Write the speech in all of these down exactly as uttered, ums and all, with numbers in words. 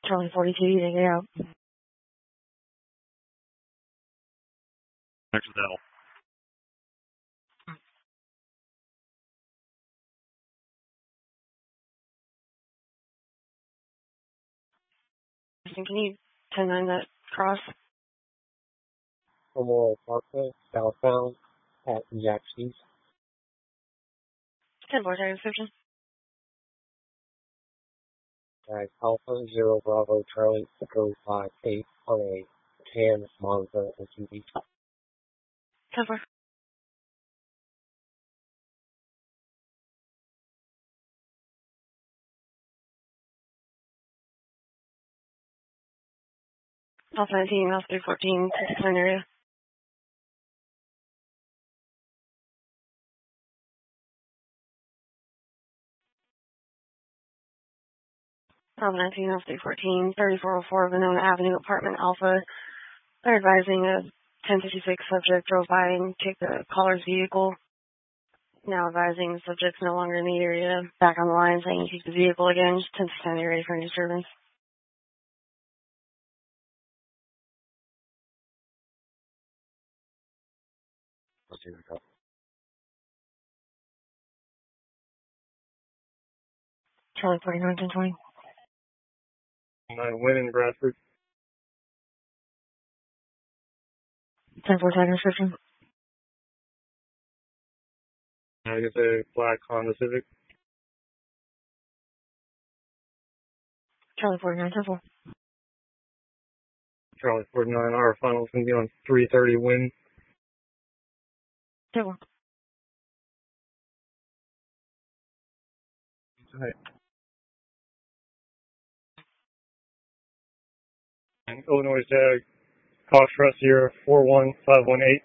Charlie forty-two, you take it out. Accidental. Can you ten nine that cross? Memorial Parkway, southbound at Jackson. ten four, second description. Guys, Alpha Zero Bravo Charlie Echo five eight on a tan Monza S U V. ten four. Alpha nineteen, Alpha three fourteen, six nine area. Alpha nineteen, Alpha three fourteen, thirty-four oh four Venona Avenue, apartment Alpha. They're advising a ten fifty-six subject drove by and kicked the caller's vehicle. Now advising the subject's no longer in the area. Back on the line saying he kicked the vehicle again. Just ten percent area for any disturbance. Let's see what Charlie forty-nine, ten twenty. Nine Win in Bradford. ten four, second description. I guess a black Honda Civic. Charlie forty-nine, ten four. Charlie forty-nine. Our final's going to be on three thirty Win. ten four. Right. And Illinois tag, cost for us here, four one five one eight.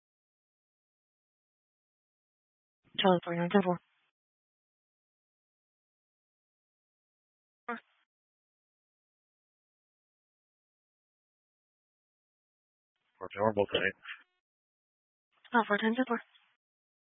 Charlie forty-nine, ten four. We're both right. Oh, four ten, ten four.